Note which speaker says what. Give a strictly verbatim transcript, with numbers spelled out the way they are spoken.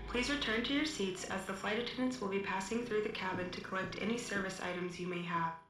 Speaker 1: Please return to your seats as the flight attendants will be passing through the cabin to collect any service items you may have.